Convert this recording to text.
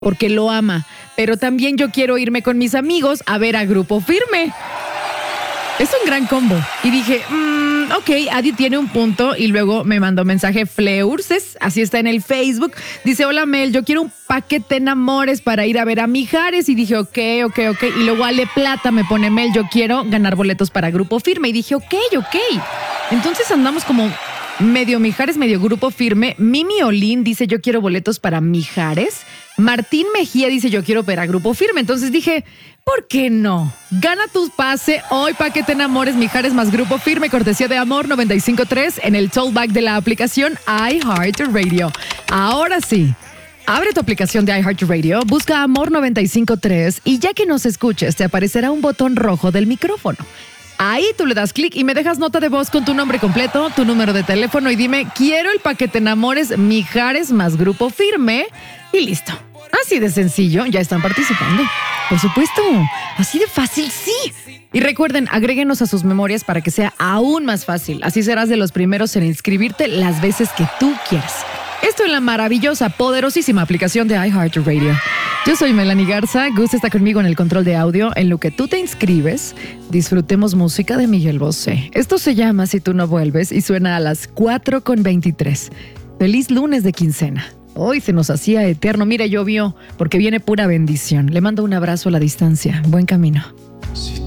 porque lo ama, pero también yo quiero irme con mis amigos a ver a Grupo Firme. Es un gran combo. Y dije, ok, Adi tiene un punto. Y luego me mandó mensaje Fleurses, así está en el Facebook. Dice, hola Mel, yo quiero un paquete enamores para ir a ver a Mijares. Y dije, ok. Y luego Ale Plata me pone, Mel, yo quiero ganar boletos para Grupo Firme. Y dije, ok. Entonces andamos como medio Mijares, medio Grupo Firme. Mimi Olín dice, yo quiero boletos para Mijares. Martín Mejía dice, yo quiero ver a Grupo Firme. Entonces dije, ¿por qué no? Gana tu pase hoy, paquete enamores, Mijares más Grupo Firme, cortesía de Amor 95.3 en el tollback de la aplicación iHeartRadio. Ahora sí, abre tu aplicación de iHeartRadio, busca Amor 95.3 y ya que nos escuches, te aparecerá un botón rojo del micrófono. Ahí tú le das clic y me dejas nota de voz con tu nombre completo, tu número de teléfono y dime, quiero el paquete enamores, Mijares más Grupo Firme y listo. Así de sencillo, ya están participando. Por supuesto, así de fácil, sí. Y recuerden, agréguenos a sus memorias para que sea aún más fácil. Así serás de los primeros en inscribirte las veces que tú quieras. Esto en la maravillosa, poderosísima aplicación de iHeartRadio. Yo soy Melanie Garza, Gus está conmigo en el control de audio. En lo que tú te inscribes, disfrutemos música de Miguel Bosé. Esto se llama Si tú no vuelves y suena a las 4:23. Feliz lunes de quincena. Hoy se nos hacía eterno. Mire, llovió porque viene pura bendición. Le mando un abrazo a la distancia. Buen camino. Si